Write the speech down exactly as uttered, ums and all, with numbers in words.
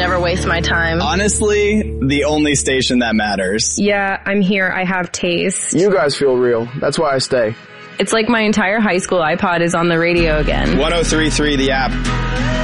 never waste my time. Honestly, the only station that matters. Yeah, I'm here. I have taste. You guys feel real. That's why I stay. It's like my entire high school iPod is on the radio again. one oh three point three The App.